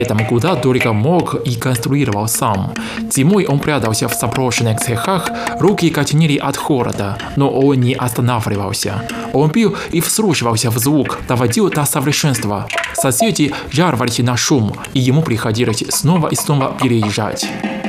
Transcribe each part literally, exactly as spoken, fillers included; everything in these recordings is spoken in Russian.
Там куда только мог и конструировал сам. Зимой он прятался в заброшенных цехах, руки коченели от холода, но он не останавливался. Он пил и вслушивался в звук, доводил до совершенства. Соседи жаловались на шум, и ему приходилось снова и снова переезжать.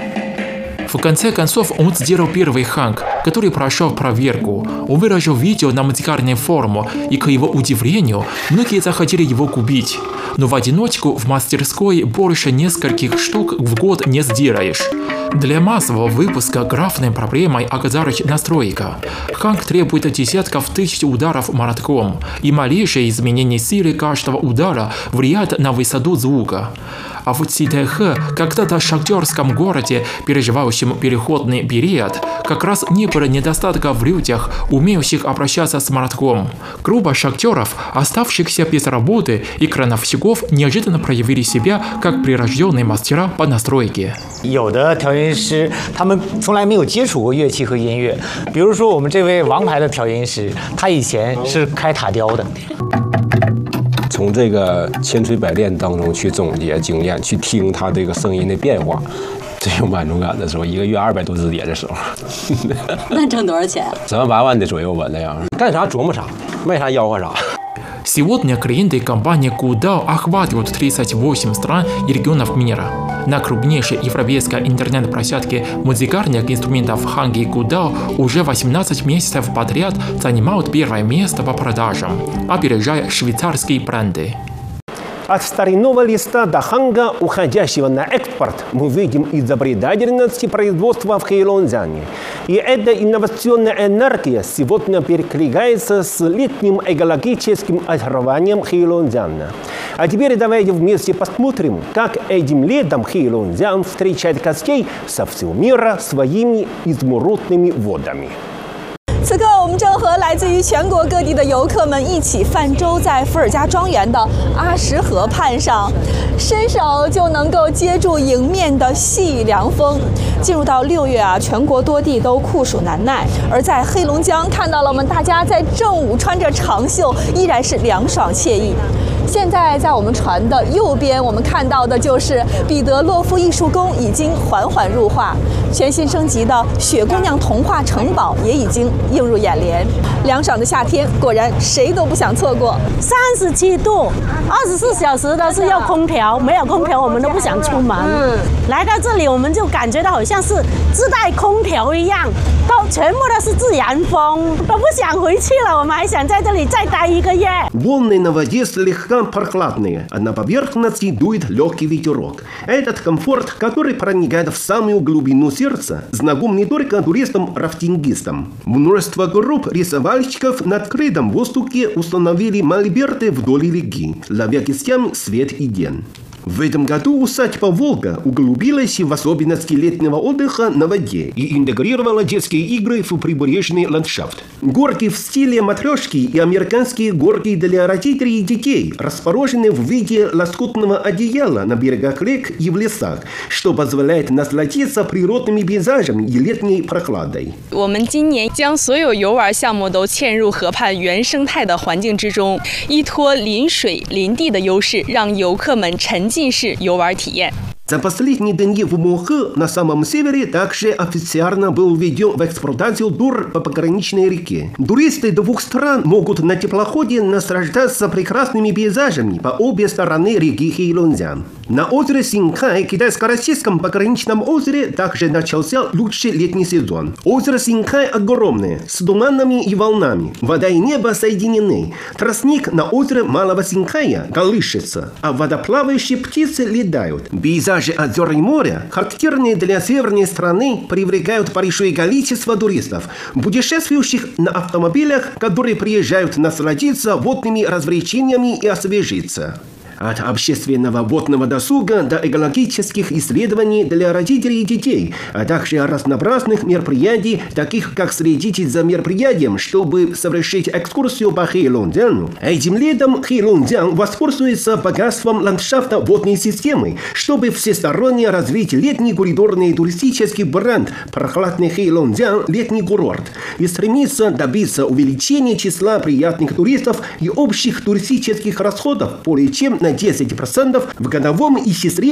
В конце концов, он сделал первый ханг, который прошел проверку. Он выложил видео на музыкальную форму, и, к его удивлению, многие захотели его купить. Но в одиночку в мастерской больше нескольких штук в год не сделаешь. Для массового выпуска главной проблемой оказалась настройка. Ханг требует десятков тысяч ударов молотком, и малейшее изменение силы каждого удара влияет на высоту звука. А в Цитэх, когда-то шахтерском городе, переживающем переходный период, как раз не было недостатка в людях, умеющих обращаться с молотком. Группа шахтеров, оставшихся без работы, и крановщиков неожиданно проявили себя как прирожденные мастера по настройке. 有的调音师他们从来没有接触过乐器和音乐，比如说我们这位王牌的调音师，他以前是开塔雕的。 从这个千锤百炼当中去总结经验，去听他这个声音的变化，最有满足感的时候，一个月二百多只碟的时候。 那挣多少钱？ 十万八万的左右吧，那样。干啥琢磨啥，卖啥吆喝啥。 Сегодня клиенты компании Gudao охватывают тридцать восемь стран и регионов мира. На крупнейшей европейской интернет-площадке музыкальных инструментов Ханги Gudao уже восемнадцать месяцев подряд занимают первое место по продажам, опережая швейцарские бренды. От старинного листа до ханга, уходящего на экспорт, мы видим изобретательность производства в Хэйлунцзяне. И эта инновационная энергия сегодня перекликается с летним экологическим очарованием Хэйлунцзяна. А теперь давайте вместе посмотрим, как этим летом Хэйлунцзян встречает гостей со всего мира своими изумрудными водами. 此刻，我们正和来自于全国各地的游客们一起泛舟在伏尔加庄园的阿什河畔上，伸手就能够接住迎面的细雨凉风。进入到六月啊，全国多地都酷暑难耐，而在黑龙江看到了我们大家在正午穿着长袖，依然是凉爽惬意。 现在在我们船的右边，我们看到的就是彼得洛夫艺术宫已经缓缓入画，全新升级的雪姑娘童话城堡也已经映入眼帘。凉爽的夏天，果然谁都不想错过。 三十七度，二十四小时都是要空调，没有空调我们都不想出门。嗯，来到这里我们就感觉到好像是自带空调一样，都全部都是自然风，都不想回去了。我们还想在这里再待一个月。 прохладные, а на поверхности дует легкий ветерок. Этот комфорт, который проникает в самую глубину сердца, знаком не только туристам-рафтингистам. Множество групп рисовальщиков на открытом воздухе установили мольберты вдоль реки, ловя кистями свет и день. В этом году усадьба «Волга» углубилась в особенности летнего отдыха на воде и интегрировала детские игры в прибрежный ландшафт. Горки в стиле матрешки и американские горки для родителей и детей расположены в виде лоскутного одеяла на берегах рек и в лесах, что позволяет насладиться природными пейзажами и летней прохладой. 我们今年将所有游玩项目都嵌入河畔原生态的环境之中，依托临水临地的优势，让游客们沉浸式游玩体验。 За последние дни в Мохе на самом севере также официально был введен в эксплуатацию тур по пограничной реке. Туристы двух стран могут на теплоходе наслаждаться прекрасными пейзажами по обе стороны реки Хэйлунцзян. На озере Синьхай, китайско-российском пограничном озере, также начался лучший летний сезон. Озеро Синьхай огромное, с туманами и волнами. Вода и небо соединены. Тростник на озере Малого Синьхая колышется, а водоплавающие птицы летают. Пейзажи озер и моря, характерные для северной страны, привлекают большое количество туристов, путешествующих на автомобилях, которые приезжают насладиться водными развлечениями и освежиться. От общественного водного досуга до экологических исследований для родителей и детей, а также разнообразных мероприятий, таких как следить за мероприятием, чтобы совершить экскурсию по Хэйлунцзяну. Этим летом Хэйлунцзян воспользуется богатством ландшафта водной системы, чтобы всесторонне развить летний коридорный туристический бренд «Прохладный Хэйлунцзян летний курорт» и стремится добиться увеличения числа приятных туристов и общих туристических расходов более чем на десять процентов в годовом и числе